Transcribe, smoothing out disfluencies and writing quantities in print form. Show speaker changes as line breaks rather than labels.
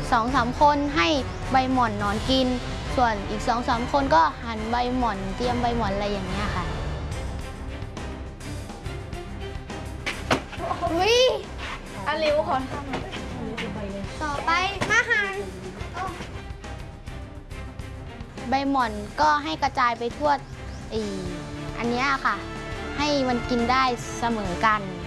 2-3 คนให้ใบหม่อนหนอนกินส่วนอีก 2-3 คนก็หั่นใบหม่อนเตรียมใบหม่อนอะไรอย่างเงี้ยค่ะอุ้ย
อาริวขอท
ต่อไปมาหั่นใบหม่อนก็ให้กระจายไปทั่วอันเนี้ยค่ะให้มันกินได้เสมอกัน